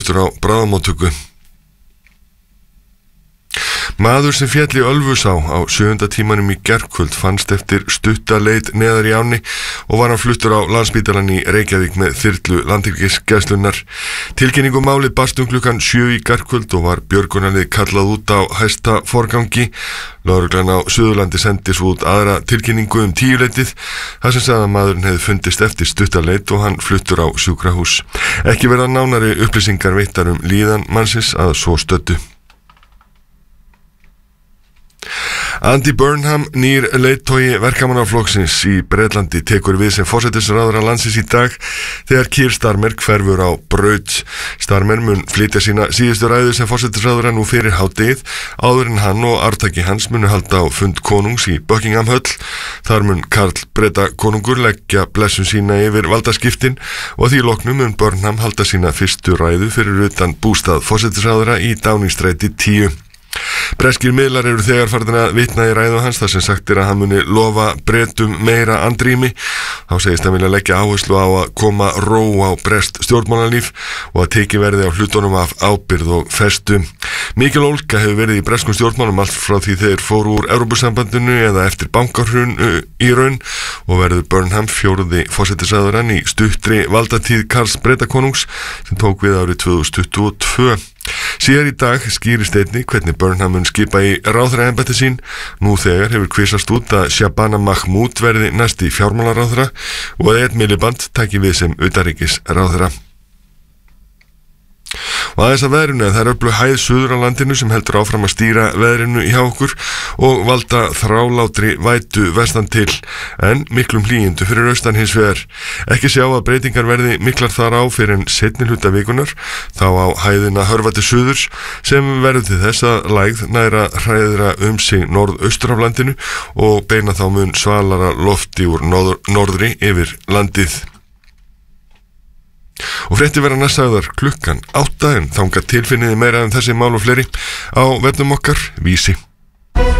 á bráðamóttöku. Maður sem féll í Ölfusá á 7. tímanum í gærkvöld fannst eftir stutta leit neðar í ánni og var hann fluttur á Landspítalann í Reykjavík með þyrlu Landhelgisgæslunnar. Tilkynning um málið barst klukkan 7 í gærkvöld og var björgunarlið kallað út á hæsta forgangi. Lögreglan á Suðurlandi sendi svo út aðra tilkynningu 10-leytið þar sem sagði að maðurinn hefði fundist eftir stutta leit og hann fluttur á sjúkrahús. Ekki verða nánari upplýsingar veittar líðan mannsins að svo stöddu. Andy Burnham, nýr leiðtogi verkamannaflokksins í Bretlandi, tekur við sem forsætisráðherra landsins í dag þegar Keir Starmer hverfur á braut. Starmer mun flytja sína síðustu ræðu sem forsætisráðherra nú fyrir hádegið áður en hann og arftaki hans munu halda á fund konungs í Buckingham Höll. Þar mun Karl Bretakonungur leggja blessun sína yfir valdaskiptin og að því loknum mun Burnham halda sína fyrstu ræðu fyrir utan bústað forsætisráðherra í Downing Street 10. Breskir miðlar eru þegar farin að vitna í ræðu hans þar sem sagt að hann muni lofa Bretum meira andrými. Þá segist hann vilja leggja áherslu á að koma ró á breskt stjórnmálalíf og að tekið verði á hlutunum af ábyrgð og festu. Mikil ólga hefur verið í breskum stjórnmálum allt frá því þeir fóru úr Evrópusambandinu eða eftir bankahrun í raun og verður Burnham 4. forsætisráðherrann í stuttri valdatíð Karls Bretakonungs sem tók við árið 2022. Síðar í dag skýrist einnig hvernig Burnham mun skipa í ráðherraembætti sín. Nú þegar hefur kvisast út að Shabana Mahmood verði næsti fjármálaráðherra og að Ed Miliband taki við sem utanríkisráðherra. Og aðeins að veðrinu, það öflug hæð suður á landinu sem heldur áfram að stýra veðrinu hjá okkur og valda þrálátri vætu vestan til en miklum hlýindu fyrir austan hins vegar. Ekki sjá að breytingar verði miklar þar á fyrir en seinni hluta vikunar, þá á hæðina hörfa til suðurs sem verður til þess að lægð næra hræðra sig norðaustur af landinu og beina þá mun svalara lofti úr norðri yfir landið. Og fréttir verða næstsagðar klukkan 8 en þangað tilfinniði meira þessi mál og fleiri á vefnum okkar Vísi.